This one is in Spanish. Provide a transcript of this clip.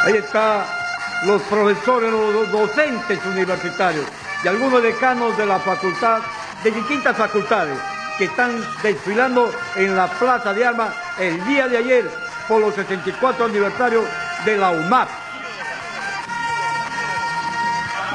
Ahí están los profesores, los docentes universitarios y algunos decanos de la facultad, de distintas facultades, que están desfilando en la Plaza de Armas el día de ayer por los 64 aniversarios de la UMAP.